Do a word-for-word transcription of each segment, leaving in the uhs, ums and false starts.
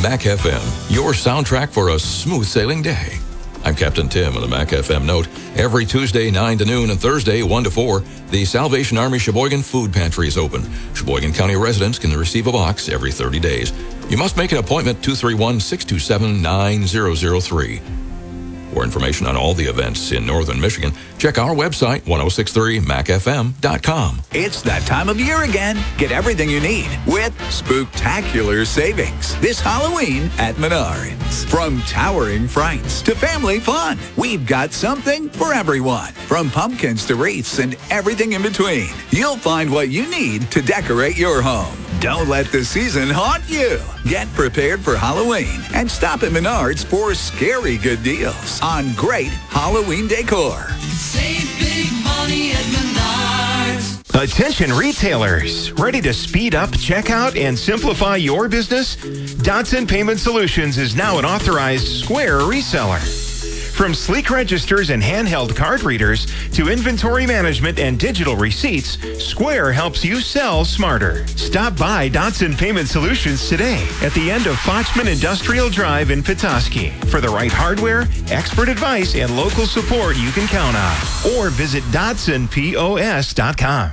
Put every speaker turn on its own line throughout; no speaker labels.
Mac F M, your soundtrack for a smooth sailing day. I'm Captain Tim with a Mac F M note. Every Tuesday, nine to noon, and Thursday, one to four, the Salvation Army Sheboygan Food Pantry is open. Sheboygan County residents can receive a box every thirty days. You must make an appointment two three one, six two seven, nine zero zero three. For information on all the events in northern Michigan, check our website, ten sixty-three mac f m dot com.
It's that time of year again. Get everything you need with spooktacular savings this Halloween at Menards. From towering frights to family fun, we've got something for everyone. From pumpkins to wreaths and everything in between, you'll find what you need to decorate your home. Don't let the season haunt you. Get prepared for Halloween and stop at Menards for scary good deals on great Halloween decor.
Save big money at Menards.
Attention retailers, ready to speed up checkout and simplify your business? Dotson Payment Solutions is now an authorized Square reseller. From sleek registers and handheld card readers to inventory management and digital receipts, Square helps you sell smarter. Stop by Dotson Payment Solutions today at the end of Foxman Industrial Drive in Petoskey for the right hardware, expert advice, and local support you can count on. Or visit Dotson P O S dot com.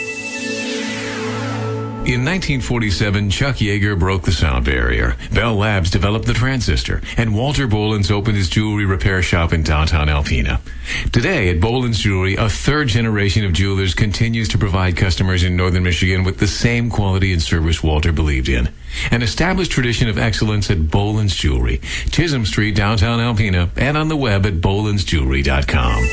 In nineteen forty-seven, Chuck Yeager broke the sound barrier. Bell Labs developed the transistor, and Walter Boland's opened his jewelry repair shop in downtown Alpena. Today, at Boland's Jewelry, a third generation of jewelers continues to provide customers in northern Michigan with the same quality and service Walter believed in. An established tradition of excellence at Boland's Jewelry, Chisholm Street, downtown Alpena, and on the web at bolands jewelry dot com.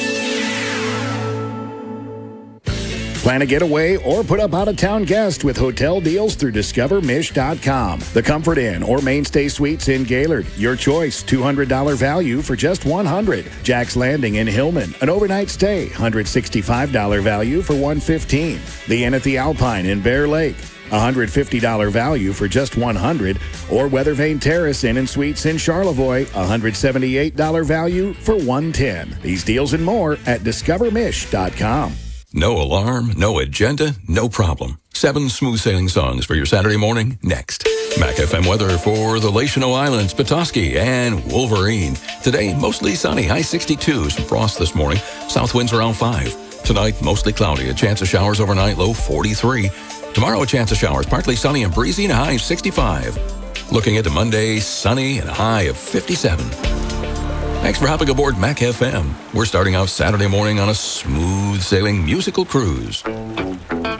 Plan a getaway or put up out-of-town guest with hotel deals through discover mish dot com. The Comfort Inn or Mainstay Suites in Gaylord. Your choice, two hundred dollars value for just one hundred dollars. Jack's Landing in Hillman, an overnight stay, one hundred sixty-five dollars value for one hundred fifteen dollars. The Inn at the Alpine in Bear Lake, one hundred fifty dollars value for just one hundred dollars. Or Weather Vane Terrace Inn and Suites in Charlevoix, one hundred seventy-eight dollars value for one hundred ten dollars. These deals and more at discover mish dot com.
No alarm, no agenda, no problem. Seven smooth sailing songs for your Saturday morning next. Mac F M weather for the Lachino Islands, Petoskey, and Wolverine. Today, mostly sunny, high sixty-two. Some frost this morning. South winds around five. Tonight, mostly cloudy. A chance of showers overnight, low forty-three. Tomorrow, a chance of showers, partly sunny and breezy, and a high of sixty-five. Looking into Monday, sunny and a high of fifty-seven. Thanks for hopping aboard Mac F M. We're starting out Saturday morning on a smooth sailing musical cruise.